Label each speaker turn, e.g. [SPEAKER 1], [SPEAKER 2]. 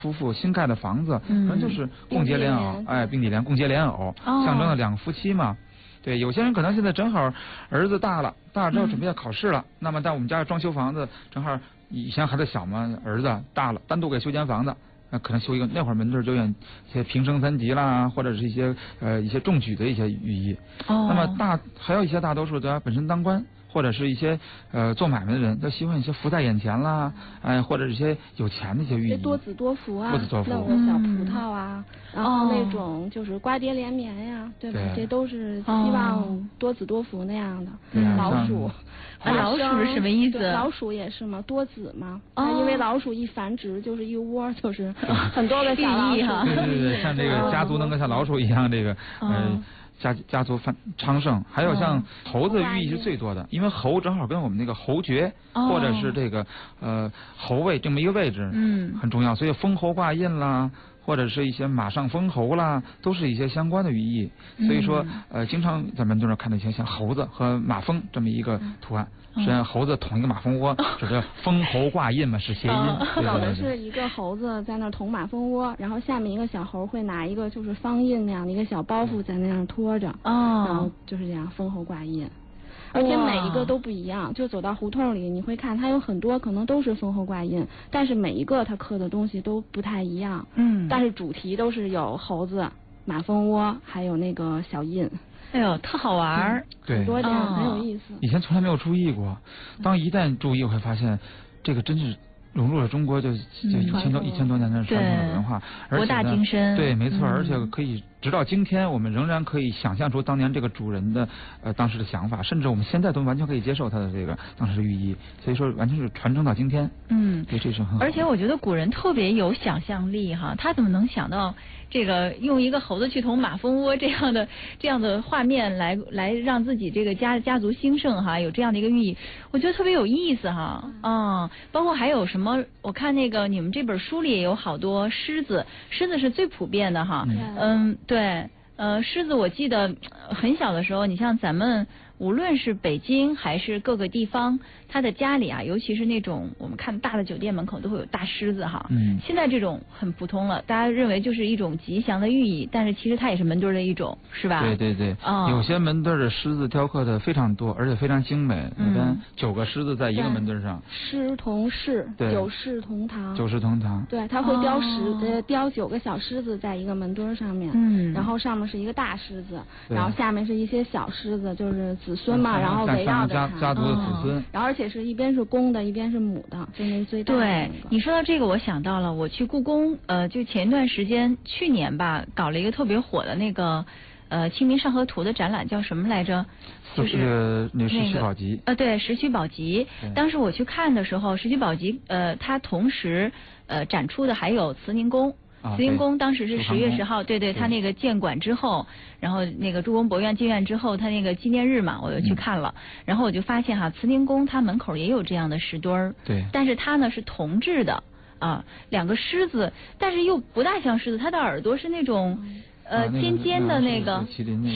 [SPEAKER 1] 夫妇新盖的房子，可能就是共结莲藕，并蒂莲共结莲藕，象征了两个夫妻嘛。对，有些人可能现在正好儿子大了之后准备要考试了，那么在我们家装修房子，正好以前孩子小嘛，儿子大了，单独给修间房子，可能修一个，那会儿门对就有一些平升三级啦，或者是一些中举的一些寓意。那么还有一些大多数的本身当官，或者是一些做买卖的人，都希望一些福在眼前啦，或者是一些有钱的一些寓意。
[SPEAKER 2] 多子多福啊，
[SPEAKER 1] 多子多福，
[SPEAKER 2] 弄个小葡萄啊，然后那种就是瓜瓞连绵呀，对吧？这都是希望多子多福那样的。老鼠，
[SPEAKER 3] 老鼠是什么意思？
[SPEAKER 2] 老鼠也是嘛，多子嘛。因为老鼠一繁殖就是一窝，就是很多个小老鼠。
[SPEAKER 1] 对，像这个家族能够像老鼠一样，这个家族昌盛。还有像猴子寓意是最多的，因为猴正好跟我们那个侯爵或者是这个侯位这么一个位置很重要，所以封侯挂印啦，或者是一些马上封侯啦，都是一些相关的寓意。所以说经常在门墩上看到一些像猴子和马蜂这么一个图案，实际上猴子捅一个马蜂窝，指的封侯挂印嘛，是谐音。
[SPEAKER 2] 有的是一个猴子在那儿捅马蜂窝，然后下面一个小猴会拿一个就是方印那样的一个小包袱在那样拖着，然后就是这样封侯挂印。而且每一个都不一样，就走到胡同里你会看它有很多可能都是封侯挂印，但是每一个它刻的东西都不太一样，但是主题都是有猴子、马蜂窝还有那个小印。
[SPEAKER 3] 哎呦，特好玩儿，
[SPEAKER 2] 很多这样很有意思。
[SPEAKER 1] 以前从来没有注意过，当一旦注意会发现这个真是融入了中国就1000多年的传统的文化，而且
[SPEAKER 3] 博大精深。
[SPEAKER 1] 对，没错，而且可以直到今天，我们仍然可以想象出当年这个主人的当时的想法，甚至我们现在都完全可以接受他的这个当时的寓意，所以说完全是传承到今天。对，这是很好。
[SPEAKER 3] 而且我觉得古人特别有想象力哈，他怎么能想到这个用一个猴子去捅马蜂窝这样的画面来让自己这个家族兴盛哈，有这样的一个寓意，我觉得特别有意思哈。包括还有什么？我看那个你们这本书里也有好多狮子是最普遍的哈。对，狮子我记得很小的时候，你像咱们无论是北京还是各个地方，他的家里啊，尤其是那种我们看大的酒店门口都会有大狮子哈。现在这种很普通了，大家认为就是一种吉祥的寓意，但是其实它也是门墩的一种，是吧？
[SPEAKER 1] 对，有些门墩的狮子雕刻的非常多，而且非常精美。你看9个狮子在一个门墩上，
[SPEAKER 2] 狮同室，九世同堂。
[SPEAKER 1] 九世同堂。
[SPEAKER 2] 对，它会雕9个小狮子在一个门墩上面，然后上面是一个大狮子，然后下面是一些小狮子，就是子孙嘛，然后围绕着
[SPEAKER 1] 家族的子孙，
[SPEAKER 2] 然后而且是一边是公的，一边是母的，就那最大的。
[SPEAKER 3] 对，你说到这个，我想到了，我去故宫，就前一段时间，去年吧，搞了一个特别火的那个《清明上河图》的展览，叫什么来着？
[SPEAKER 1] 就是那个石渠宝笈。
[SPEAKER 3] 对，石渠宝笈。当时我去看的时候，石渠宝笈，它同时展出的还有慈宁宫。慈宁宫当时是10月10号，对，他那个建馆之后，然后那个诸公博院进院之后，他那个纪念日嘛，我就去看了，然后我就发现哈，慈宁宫它门口也有这样的石墩儿，
[SPEAKER 1] 对，
[SPEAKER 3] 但是它呢是铜制的，2个狮子，但是又不大像狮子，它的耳朵是那种尖尖的那个。